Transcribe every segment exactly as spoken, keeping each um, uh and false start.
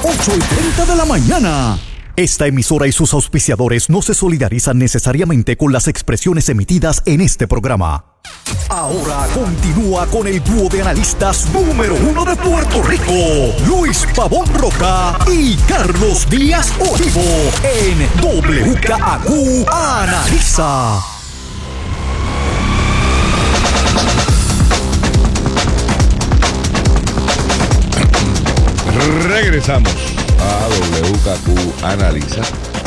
ocho y treinta de la mañana. Esta emisora y sus auspiciadores no se solidarizan necesariamente con las expresiones emitidas en este programa. Ahora continúa con el dúo de analistas número uno de Puerto Rico, Luis Pavón Roca y Carlos Díaz Olivo, en W K A Q Analiza. Regresamos a W K Q Analiza.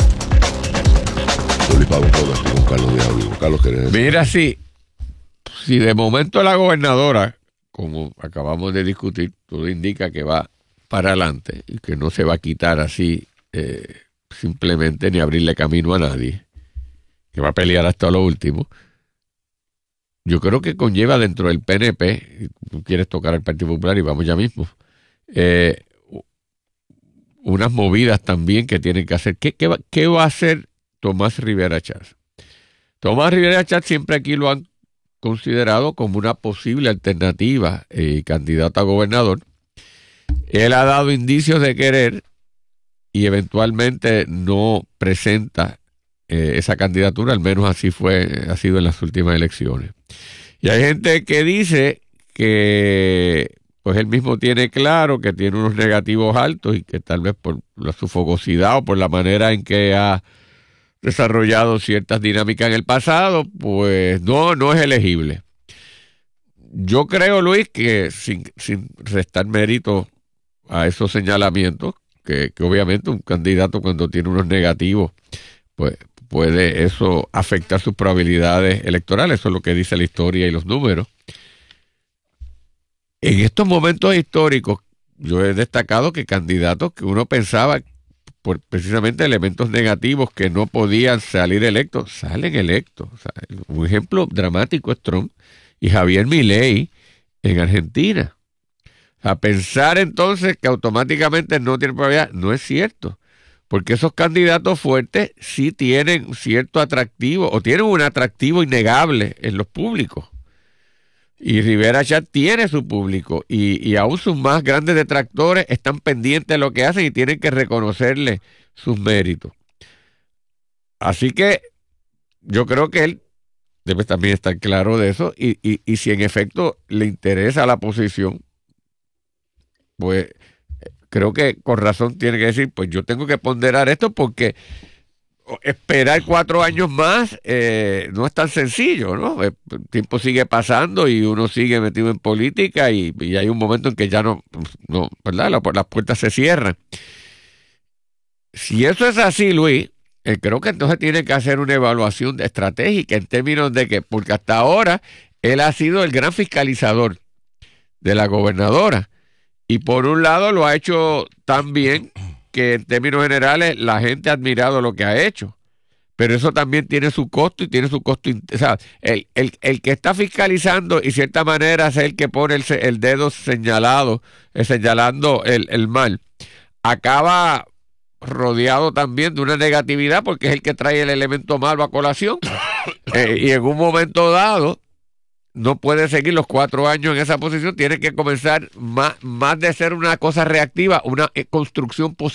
Luis Pavón Roca con Carlos Díaz Olivo. Carlos, ¿querés decir? Mira, si, si de momento la gobernadora, como acabamos de discutir, todo indica que va para adelante y que no se va a quitar así eh, simplemente ni abrirle camino a nadie, que va a pelear hasta lo último. Yo creo que conlleva dentro del P N P, tú quieres tocar al Partido Popular y vamos ya mismo, eh, unas movidas también que tienen que hacer. ¿Qué, qué, va, qué va a hacer Tomás Rivera Chatz? Tomás Rivera Chatz siempre aquí lo han considerado como una posible alternativa y eh, candidato a gobernador. Él ha dado indicios de querer y eventualmente no presenta eh, esa candidatura, al menos así fue, ha sido en las últimas elecciones. Y hay gente que dice que pues él mismo tiene claro que tiene unos negativos altos y que tal vez por la, su fogosidad o por la manera en que ha desarrollado ciertas dinámicas en el pasado, pues no, no es elegible. Yo creo, Luis, que sin, sin restar mérito a esos señalamientos, que, que obviamente un candidato cuando tiene unos negativos, pues puede eso afectar sus probabilidades electorales, eso es lo que dice la historia y los números. En estos momentos históricos, yo he destacado que candidatos que uno pensaba por precisamente elementos negativos que no podían salir electos, salen electos. O sea, un ejemplo dramático es Trump y Javier Milei en Argentina. A pensar entonces que automáticamente no tiene probabilidad, no es cierto, porque esos candidatos fuertes sí tienen cierto atractivo o tienen un atractivo innegable en los públicos. Y Rivera Chatz tiene su público y, y aún sus más grandes detractores están pendientes de lo que hacen y tienen que reconocerle sus méritos. Así que yo creo que él debe también estar claro de eso y, y, y si en efecto le interesa la posición, pues creo que con razón tiene que decir, pues yo tengo que ponderar esto porque esperar cuatro años más eh, no es tan sencillo, ¿no? El tiempo sigue pasando y uno sigue metido en política y, y hay un momento en que ya no, no ¿verdad? La, las puertas se cierran. Si eso es así, Luis, eh, creo que entonces tiene que hacer una evaluación estratégica en términos de que, porque hasta ahora él ha sido el gran fiscalizador de la gobernadora y por un lado lo ha hecho tan bien que en términos generales la gente ha admirado lo que ha hecho, pero eso también tiene su costo y tiene su costo, o sea, el, el, el que está fiscalizando y cierta manera es el que pone el, el dedo señalado, eh, señalando el, el mal, acaba rodeado también de una negatividad porque es el que trae el elemento malo a colación eh, y en un momento dado no puede seguir los cuatro años en esa posición, tiene que comenzar más, más de ser una cosa reactiva, una construcción positiva